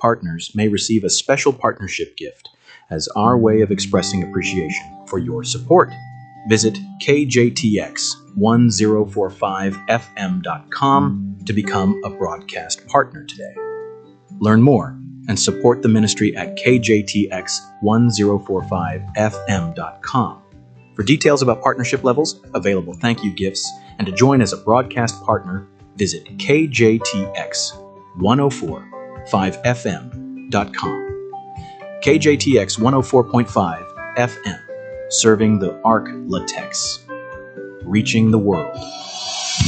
partners may receive a special partnership gift as our way of expressing appreciation for your support. Visit kjtx1045fm.com to become a broadcast partner today. Learn more and support the ministry at kjtx1045fm.com. For details about partnership levels, available thank you gifts, and to join as a broadcast partner, visit kjtx1045fm.com. KJTX 104.5 FM, serving the Arc Latex, reaching the world.